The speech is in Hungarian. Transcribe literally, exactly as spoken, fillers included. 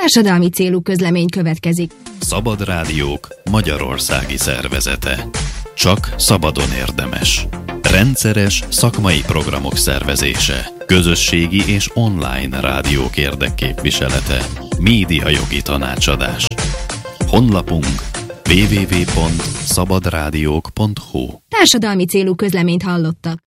Társadalmi célú közlemény következik. Szabad Rádiók magyarországi szervezete. Csak szabadon érdemes. Rendszeres szakmai programok szervezése. Közösségi és online rádiók érdekképviselete. Média jogi tanácsadás. Honlapunk double-u double-u double-u pont szabadrádiók pont hu. Társadalmi célú közleményt hallottak.